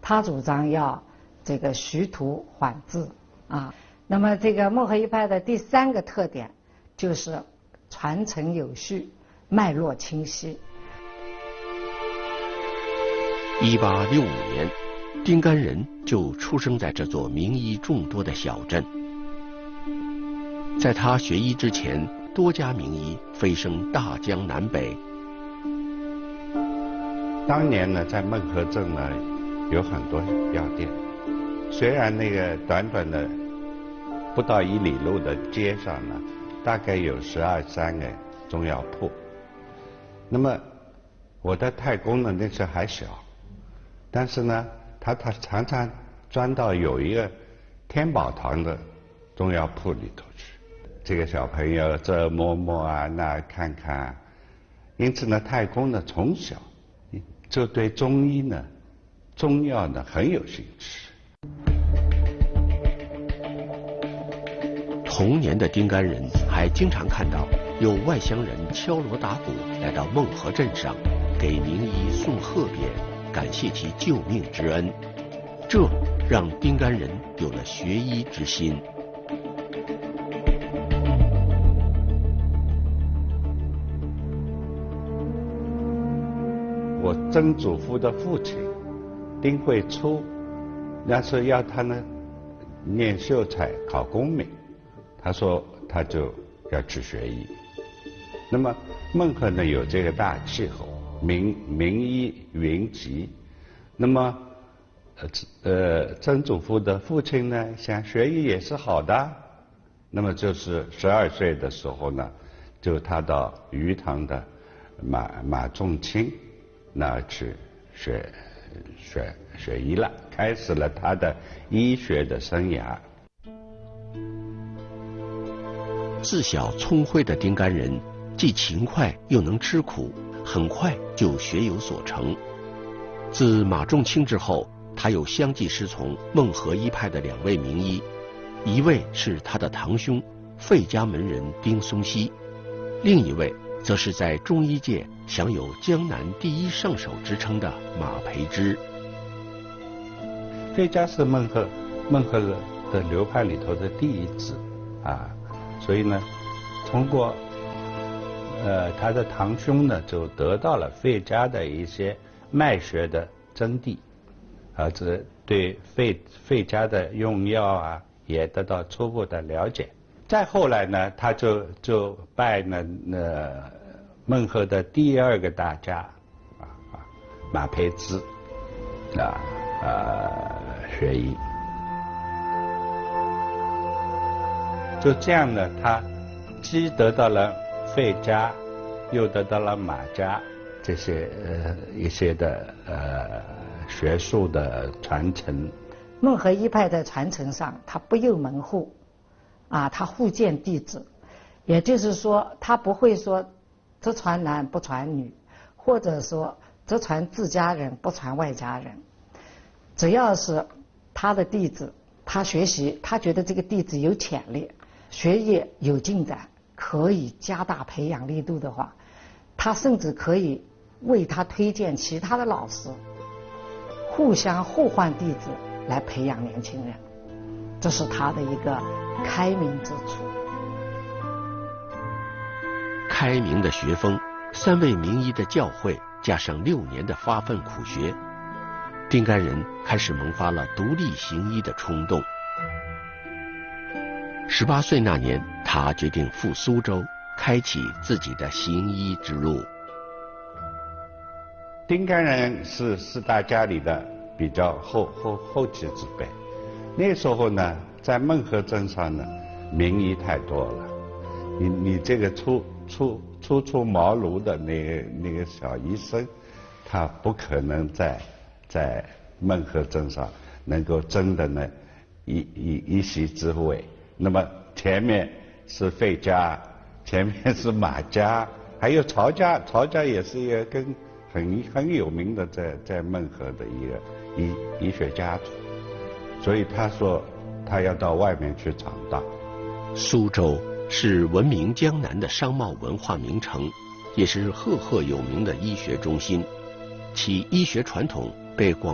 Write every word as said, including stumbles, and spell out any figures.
他主张要这个徐图缓治啊。那么这个孟和一派的第三个特点就是传承有序，脉络清晰。 一八六五年，丁甘仁就出生在这座名医众多的小镇。在他学医之前，多家名医飞升大江南北。 当年呢，在孟河镇呢，有很多药店。虽然那个短短的不到一里路的街上呢，大概有十二三个中药铺。那么我的太公呢，那时候还小，但是呢，他他常常钻到有一个天宝堂的中药铺里头去。这个小朋友这摸摸啊，那看看啊，因此呢，太公呢从小就对中医呢、中药呢很有兴趣。 童年的丁甘仁还经常看到有外乡人敲锣打鼓来到孟河镇上，给名医送贺匾，感谢其救命之恩。这让丁甘仁有了学医之心。 我曾祖父的父亲丁惠初，那时候要他呢念秀才考功名，他说他就要去学医。那么孟河呢有这个大气候，名名医云集。那么呃呃曾祖父的父亲呢想学医也是好的，那么就是十二岁的时候呢，就他到余杭的马马仲卿那去学学学医了，开始了他的医学的生涯。 自小聪慧的丁甘仁，既勤快又能吃苦，很快就学有所成。自马仲卿之后，他又相继师从孟河一派的两位名医，一位是他的堂兄费家门人丁松溪，另一位则是在中医界享有江南第一圣手之称的马培之。 费家是孟河孟河的流派里头的第一子啊，所以呢，通过呃他的堂兄呢，就得到了费家的一些脉学的真谛，而这对费费家的用药啊，也得到初步的了解。再后来呢，他就就拜了呃孟河的第二个大家啊啊马培之啊啊学医。就这样呢，他既得到了费家，又得到了马家这些呃一些的呃学术的传承。 孟河一派的传承上，他不囿门户。啊，他互鉴弟子，也就是说，他不会说只传男不传女，或者说只传自家人不传外家人。只要是他的弟子，他学习，他觉得这个弟子有潜力，学业有进展，可以加大培养力度的话，他甚至可以为他推荐其他的老师，互相互换弟子来培养年轻人。这是他的一个开明之处。 开明的学风，三位名医的教诲，加上六年的发奋苦学，丁甘仁开始萌发了独立行医的冲动。十八岁那年，他决定赴苏州，开启自己的行医之路。 丁甘仁是四大家里的比较后后后期之辈。那时候呢，在孟河镇上呢，名医太多了，你你这个初初初出茅庐的那个那个小医生，他不可能在在孟河镇上能够争得呢一一一席之位。那么前面是费家，前面是马家，还有曹家，曹家也是一个跟很很有名的在在孟河的一个医医学家族。所以他说他要到外面去闯荡。 苏州是闻名江南的商贸文化名城，也是赫赫有名的医学中心，其医学传统被广